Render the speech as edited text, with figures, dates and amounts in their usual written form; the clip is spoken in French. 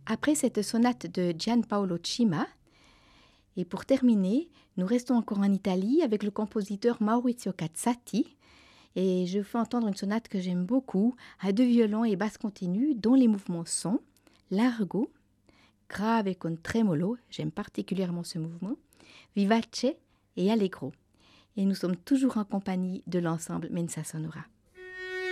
Après cette sonate de Gianpaolo Cima, et pour terminer, nous restons encore en Italie avec le compositeur Maurizio Cazzati, et je fais entendre une sonate que j'aime beaucoup, à deux violons et basse continue, dont les mouvements sont largo, grave con tremolo, j'aime particulièrement ce mouvement, vivace et allegro. Et nous sommes toujours en compagnie de l'ensemble Mensa Sonora.